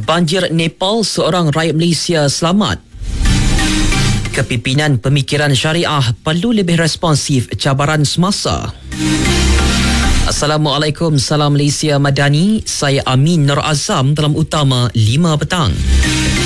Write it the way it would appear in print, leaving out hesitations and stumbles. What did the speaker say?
Banjir Nepal, seorang rakyat Malaysia selamat. Kepimpinan Pemikiran Syariah perlu lebih responsif cabaran semasa. Assalamualaikum, salam Malaysia Madani. Saya Amin Nur Azam dalam Utama 5 petang.